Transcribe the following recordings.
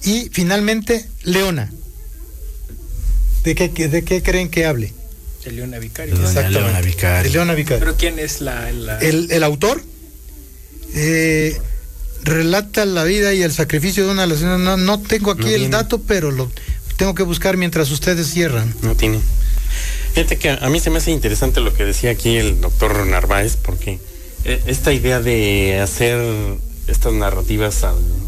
Y finalmente, Leona. ¿De qué creen que hable? De Leona Vicario. Exactamente. Leona Vicario. De Leona Vicario. ¿Pero quién es El autor relata la vida y el sacrificio de una de las... No tengo aquí el dato, pero lo tengo que buscar mientras ustedes cierran. No tiene. Fíjate que a mí se me hace interesante lo que decía aquí el doctor Narváez, porque esta idea de hacer estas narrativas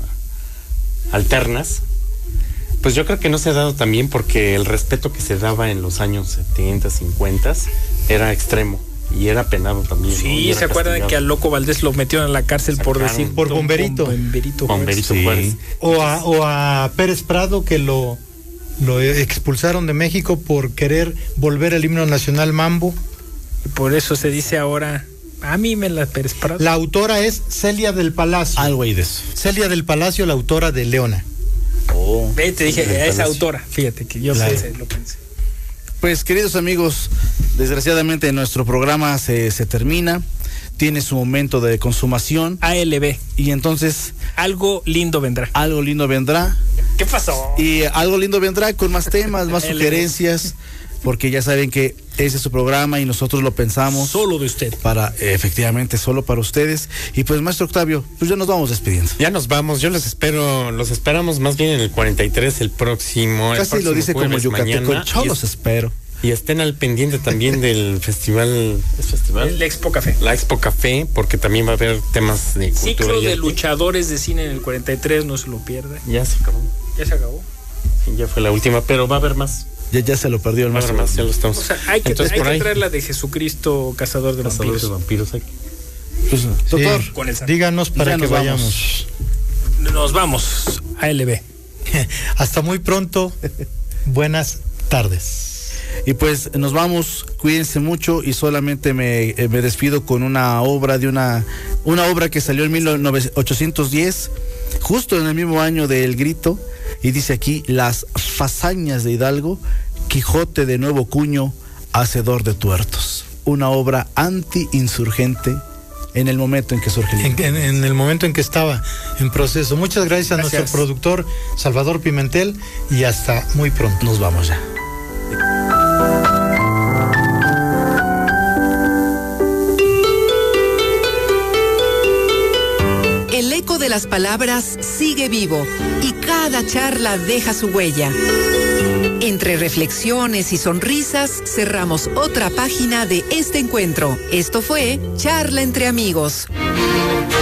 alternas, pues yo creo que no se ha dado también porque el respeto que se daba en los años 70, 50 era extremo y era penado también. Sí, ¿no? ¿Se acuerdan que a Loco Valdés lo metieron en la cárcel por decir? Por Bomberito. Bomberito Juárez. O a Pérez Prado, que lo expulsaron de México por querer volver al himno nacional mambo. Por eso se dice ahora, a mí me la Pérez Prado. La autora es Celia del Palacio. Algo ahí de eso. Celia del Palacio, la autora de Leona. Te dije, esa autora, fíjate que yo lo pensé. Pues, queridos amigos, desgraciadamente nuestro programa se termina, tiene su momento de consumación. ALB. Y entonces... Algo lindo vendrá. Algo lindo vendrá. ¿Qué pasó? Y algo lindo vendrá con más temas, más sugerencias, porque ya saben que ese es su programa y nosotros lo pensamos. Solo de usted. Efectivamente, solo para ustedes. Y pues, maestro Octavio, pues ya nos vamos despidiendo. Ya nos vamos, yo los esperamos más bien en el 43 el próximo. Casi lo dice como yucateco, yo los espero. Y estén al pendiente también del festival. ¿Es festival? El Expo Café. La Expo Café, porque también va a haber temas de cultura. Ciclo de luchadores de cine en el 43, no se lo pierda. Ya se acabó. ¿Ya se acabó? Sí, ya fue la última, pero va a haber más. Ya se lo perdió el maestro. Más, ya lo estamos. O sea, hay que traer la de Jesucristo, cazador de vampiros. Pues, doctor, díganos para que vayamos. Nos vamos, ALB. Hasta muy pronto. Buenas tardes. Y pues nos vamos, cuídense mucho y solamente me despido con una obra obra que salió en 1810, justo en el mismo año del Grito, y dice aquí: las fazañas de Hidalgo, Quijote de nuevo cuño, hacedor de tuertos. Una obra anti-insurgente en el momento en que surge en el momento en que estaba en proceso. Muchas gracias a nuestro productor Salvador Pimentel y hasta muy pronto. Nos vamos ya. El eco de las palabras sigue vivo y cada charla deja su huella. Entre reflexiones y sonrisas cerramos otra página de este encuentro. Esto fue Charla entre Amigos.